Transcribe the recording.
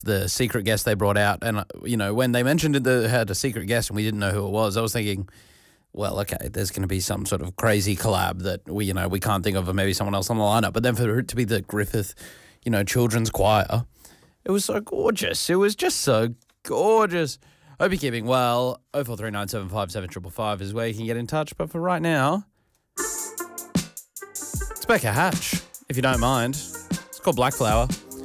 the secret guest they brought out. And, when they mentioned it, they had a secret guest and we didn't know who it was, I was thinking, well, okay, there's going to be some sort of crazy collab that we can't think of, or maybe someone else on the lineup. But then for it to be the Griffith, children's choir, it was so gorgeous. It was just so gorgeous. Hope you're keeping well. 0439757555 is where you can get in touch. But for right now, it's Becca Hatch, if you don't mind. It's called Black Flower.